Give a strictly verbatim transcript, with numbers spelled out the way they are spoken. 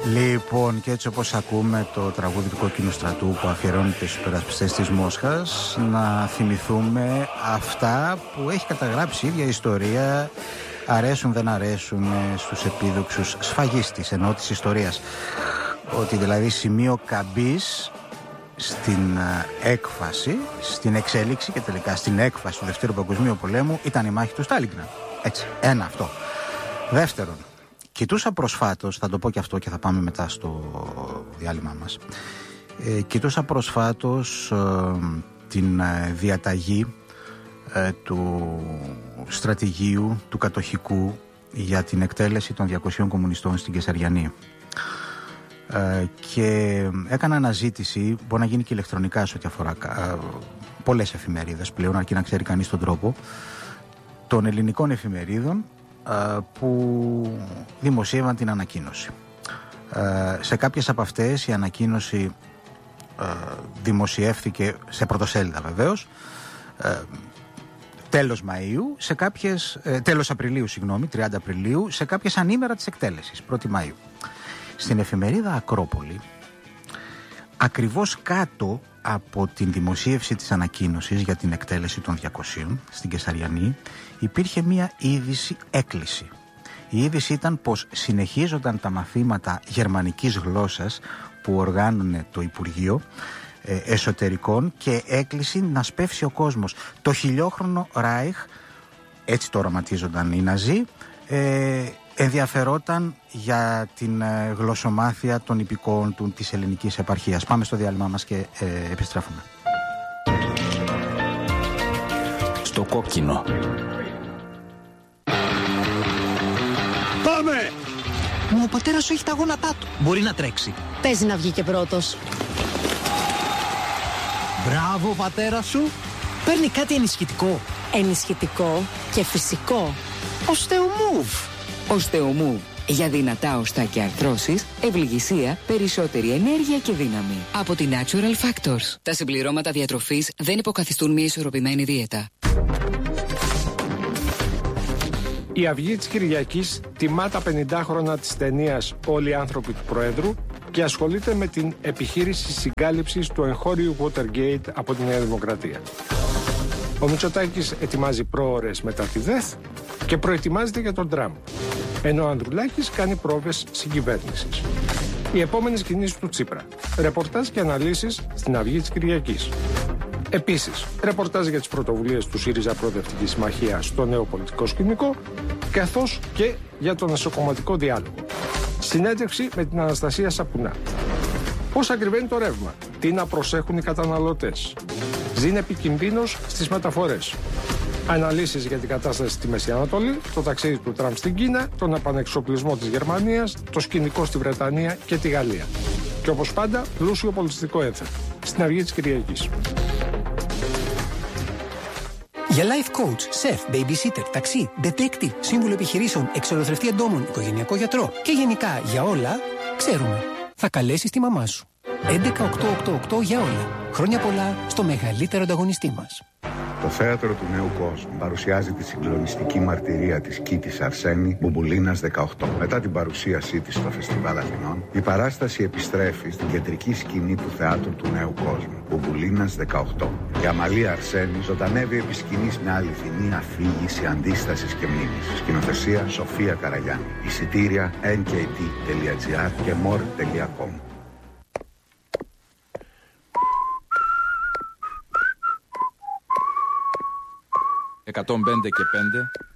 Λοιπόν, και έτσι όπως ακούμε το τραγούδι του Κόκκινου Στρατού που αφιερώνεται στους υπερασπιστές της Μόσχας, να θυμηθούμε αυτά που έχει καταγράψει η ίδια ιστορία, αρέσουν δεν αρέσουν στους επίδοξους σφαγείς της ενώ της ιστορίας. Ότι δηλαδή σημείο καμπής στην έκφαση, στην εξέλιξη και τελικά στην έκφαση του Δευτέρου Παγκοσμίου Πολέμου ήταν η μάχη του Στάλιγκραντ. Έτσι, ένα αυτό. Δεύτερον, κοιτούσα προσφάτως, θα το πω και αυτό και θα πάμε μετά στο διάλειμμα μας. Ε, κοιτούσα προσφάτως ε, την ε, διαταγή ε, του στρατηγίου, του κατοχικού για την εκτέλεση των διακοσίων κομμουνιστών στην Κεσαριανή. Ε, και έκανα αναζήτηση, μπορεί να γίνει και ηλεκτρονικά σε ό,τι αφορά ε, πολλές εφημερίδες πλέον, αρκεί να ξέρει κανείς τον τρόπο, των ελληνικών εφημερίδων που δημοσίευαν την ανακοίνωση. Σε κάποιες από αυτές η ανακοίνωση δημοσιεύθηκε σε πρωτοσέλιδα βεβαίως τέλος Μαΐου, σε κάποιες, τέλος Απριλίου, συγγνώμη, τριάντα Απριλίου, σε κάποιες ανήμερα της εκτέλεσης, πρώτη Μαΐου. Στην εφημερίδα Ακρόπολη, ακριβώς κάτω από την δημοσίευση της ανακοίνωσης για την εκτέλεση των διακοσίων στην Κεσαριανή, υπήρχε μία είδηση έκκληση. Η είδηση ήταν πως συνεχίζονταν τα μαθήματα γερμανικής γλώσσας που οργάνωνε το Υπουργείο ε, Εσωτερικών και έκκληση να σπεύσει ο κόσμος. Το χιλιόχρονο Ράιχ, έτσι το οραματίζονταν οι Ναζί, ε, ενδιαφερόταν για την ε, γλωσσομάθεια των υπηκόων του της ελληνικής επαρχίας. Πάμε στο διάλειμμα μας και ε, επιστρέφουμε. Στο κόκκινο. Πάμε! Μα ο πατέρας σου έχει τα γόνατά του. Μπορεί να τρέξει. Παίζει να βγει και πρώτος. Μπράβο, πατέρα σου. Παίρνει κάτι ενισχυτικό. Ενισχυτικό και φυσικό. Οστεομούβ. Οστεομούβ. Για δυνατά οστά και αρθρώσεις, ευληγησία, περισσότερη ενέργεια και δύναμη. Από τη Natural Factors. Τα συμπληρώματα διατροφής δεν υποκαθιστούν μια ισορροπημένη δίαιτα. Η Αυγή της Κυριακής τιμά τα πενηντάχρονα της ταινίας «Όλοι οι άνθρωποι του Προέδρου» και ασχολείται με την επιχείρηση συγκάλυψης του εγχώριου Watergate από τη Νέα Δημοκρατία. Ο Μητσοτάκης ετοιμάζει πρόωρες μετά τη ΔΕΘ και προετοιμάζεται για τον Τραμπ, ενώ ο Ανδρουλάκης κάνει πρόβες συγκυβέρνησης. Οι επόμενες κινήσεις του Τσίπρα. Ρεπορτάζ και αναλύσεις στην Αυγή της Κυριακής. Επίσης, ρεπορτάζ για τις πρωτοβουλίες του ΣΥΡΙΖΑ Προοδευτική Συμμαχία στο νέο πολιτικό σκηνικό, καθώς και για τον εσωκομματικό διάλογο. Συνέντευξη με την Αναστασία Σαπουνά. Πώς ακριβένει το ρεύμα, τι να προσέχουν οι καταναλωτές. Ζήν επικινδύνος στις μεταφορές. Αναλύσεις για την κατάσταση στη Μέση Ανατολή, το ταξίδι του Τραμπ στην Κίνα, τον επανεξοπλισμό της Γερμανίας, το σκηνικό στη Βρετανία και τη Γαλλία. Και όπως πάντα, πλούσιο πολιτιστικό ένθετο. Στην Αυγή της Κυριακής. Για life coach, chef, babysitter, ταξί, detective, σύμβουλο επιχειρήσεων, εξολοθρευτή εντόμων, οικογενειακό γιατρό και γενικά για όλα, ξέρουμε. Θα καλέσεις τη μαμά σου. έντεκα οκτώ οκτώ οκτώ για όλα. Χρόνια πολλά στο μεγαλύτερο ανταγωνιστή μας. Το Θέατρο του Νέου Κόσμου παρουσιάζει τη συγκλονιστική μαρτυρία της Κίτης Αρσένη Μπουμπουλίνας δεκαοκτώ. Μετά την παρουσίασή της στο Φεστιβάλ Αθηνών, η παράσταση επιστρέφει στην κεντρική σκηνή του Θεάτρου του Νέου Κόσμου, Μπουμπουλίνας δεκαοκτώ. Η Αμαλία Αρσένη ζωντανεύει επί σκηνής μια αληθινή αφήγηση αντίστασης και μνήμης. Σκηνοθεσία Σοφία Καραγιάννη. Εισιτήρια εν κέι τι τελεία τζι άρ και μορ τελεία κομ. εκατόν πέντε και πέντε